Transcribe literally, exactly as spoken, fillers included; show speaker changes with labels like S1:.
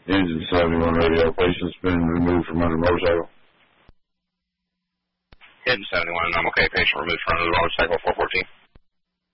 S1: Engine seventy-one radio, patient's been removed from under motorcycle.
S2: Engine seventy-one, I'm okay, patient removed from under the motorcycle, four fourteen.